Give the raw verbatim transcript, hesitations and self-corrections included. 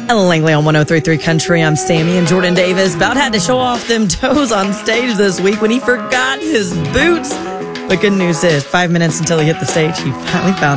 Ellen Langley on one oh three point three Country. I'm Sammy, and Jordan Davis about had to show off them toes on stage this week when he forgot his boots. But good news is, five minutes until he hit the stage, he finally found